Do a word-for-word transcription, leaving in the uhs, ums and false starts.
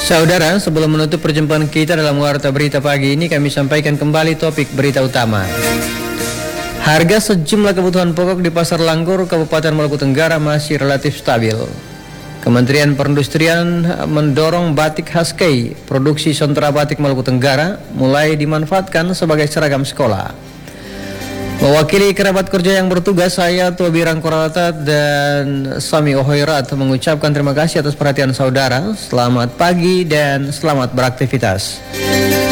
Saudara, sebelum menutup perjumpaan kita dalam Warta Berita pagi ini, kami sampaikan kembali topik berita utama. Harga sejumlah kebutuhan pokok di Pasar Langgur, Kabupaten Maluku Tenggara masih relatif stabil. Kementerian Perindustrian mendorong batik khas Kei, produksi sentra batik Maluku Tenggara, mulai dimanfaatkan sebagai seragam sekolah. Mewakili kerabat kerja yang bertugas, saya Tobi Rangkorata dan Sami Ohoirat mengucapkan terima kasih atas perhatian saudara. Selamat pagi dan selamat beraktivitas.